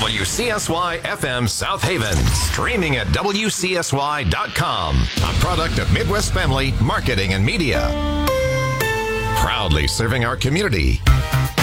WCSY FM South Haven. Streaming at WCSY.com. A product of Midwest Family Marketing and Media. Proudly serving our community.